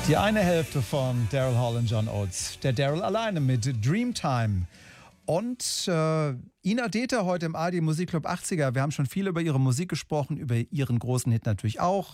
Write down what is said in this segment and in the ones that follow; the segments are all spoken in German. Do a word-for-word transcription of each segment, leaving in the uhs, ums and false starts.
Die eine Hälfte von Daryl Hall und John Oates. Der Daryl alleine mit Dreamtime. Und äh, Ina Deter heute im A R D Musikclub achtziger. Wir haben schon viel über ihre Musik gesprochen, über ihren großen Hit natürlich auch.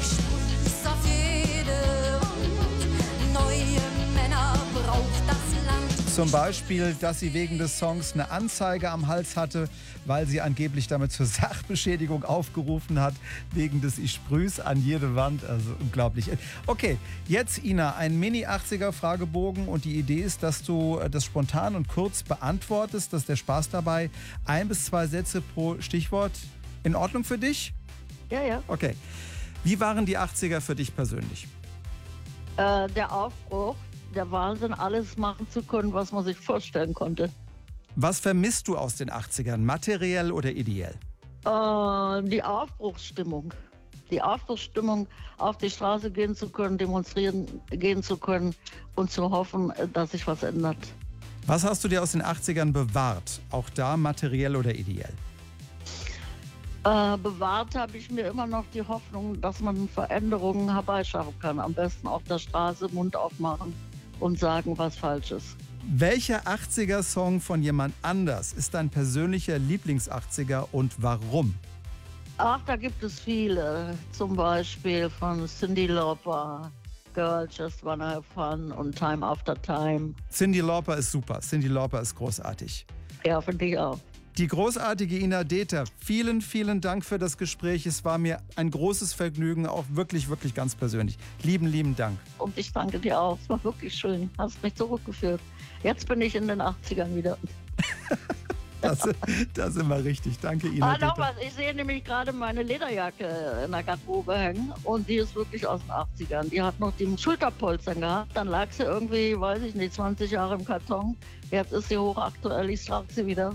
Zum Beispiel, dass sie wegen des Songs eine Anzeige am Hals hatte, weil sie angeblich damit zur Sachbeschädigung aufgerufen hat, wegen des Ich sprüh's an jede Wand. Also unglaublich. Okay, jetzt Ina, ein Mini-achtziger-Fragebogen und die Idee ist, dass du das spontan und kurz beantwortest. Das ist der Spaß dabei. Ein bis zwei Sätze pro Stichwort. In Ordnung für dich? Ja, ja. Okay. Wie waren die achtziger für dich persönlich? Äh, der Aufbruch, der Wahnsinn, alles machen zu können, was man sich vorstellen konnte. Was vermisst du aus den achtzigern, materiell oder ideell? Äh, die Aufbruchsstimmung. Die Aufbruchsstimmung, auf die Straße gehen zu können, demonstrieren gehen zu können und zu hoffen, dass sich was ändert. Was hast du dir aus den achtzigern bewahrt? Auch da materiell oder ideell? Äh, bewahrt habe ich mir immer noch die Hoffnung, dass man Veränderungen herbeischaffen kann. Am besten auf der Straße Mund aufmachen und sagen, was falsch ist. Welcher achtziger-Song von jemand anders ist dein persönlicher Lieblings-achtziger und warum? Ach, da gibt es viele. Zum Beispiel von Cyndi Lauper, Girl Just Wanna Have Fun und Time After Time. Cyndi Lauper ist super. Cyndi Lauper ist großartig. Ja, finde ich auch. Die großartige Ina Deter, vielen, vielen Dank für das Gespräch. Es war mir ein großes Vergnügen, auch wirklich, wirklich ganz persönlich. Lieben, lieben Dank. Und ich danke dir auch. Es war wirklich schön. Hast mich zurückgeführt. Jetzt bin ich in den achtzigern wieder. das, das ist immer richtig. Danke, Ina Ah, Deter. noch was. Ich sehe nämlich gerade meine Lederjacke in der Garderobe hängen. Und die ist wirklich aus den achtzigern. Die hat noch die Schulterpolstern gehabt. Dann lag sie irgendwie, weiß ich nicht, zwanzig Jahre im Karton. Jetzt ist sie hochaktuell. Ich trage sie wieder.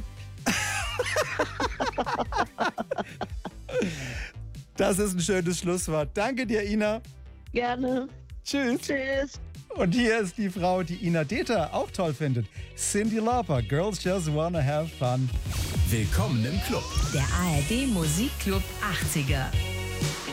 Das ist ein schönes Schlusswort. Danke dir, Ina. Gerne. Tschüss. Tschüss. Und hier ist die Frau, die Ina Deter auch toll findet. Cyndi Lauper, Girls Just Wanna Have Fun. Willkommen im Club. Der A R D Musikclub achtziger.